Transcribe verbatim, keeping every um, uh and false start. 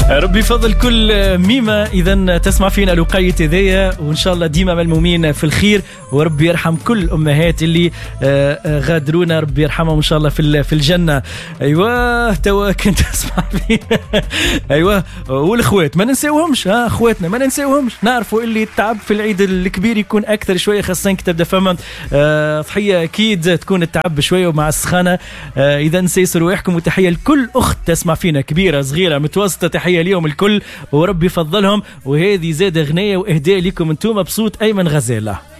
ربي يفضل كل ميمة إذا تسمع فينا لقية ذية، وإن شاء الله ديما ملمومين في الخير، وربي يرحم كل الأمهات اللي غادرونا، ربي يرحمهم إن شاء الله في في الجنة. أيوة توا كنت تسمع فينا. أيوة والأخوات ما ننساوهمش، ها أخواتنا ما ننساوهمش، نعرفوا اللي التعب في العيد الكبير يكون أكثر شوية، خاصة كتبدا فما ضحية أكيد تكون التعب شوية ومع السخانة. إذا سيسر رواحكم، وتحية لكل أخت تسمع فينا، كبيرة صغيرة متوسطة، تحية اليوم الكل وربي يفضلهم. وهذه زاد غنية وإهداء لكم انتم بصوت أيمن غزالة.